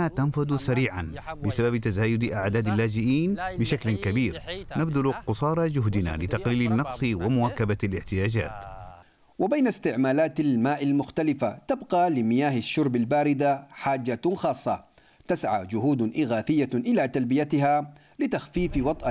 تنفذ سريعا بسبب تزايد أعداد اللاجئين بشكل كبير. نبذل قصارى جهدنا لتقليل النقص ومواكبة الاحتياجات. وبين استعمالات الماء المختلفة تبقى لمياه الشرب الباردة حاجة خاصة، تسعى جهود إغاثية إلى تلبيتها لتخفيف وطأة